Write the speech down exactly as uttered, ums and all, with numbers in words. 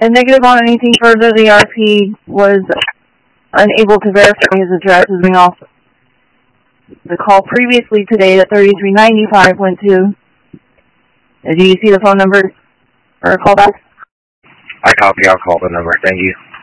A negative on anything further. The R P was unable to verify his address as being off. The call previously today at thirty-three ninety-five went to. Do you see the phone number or a callback? I copy. I'll call the number. Thank you.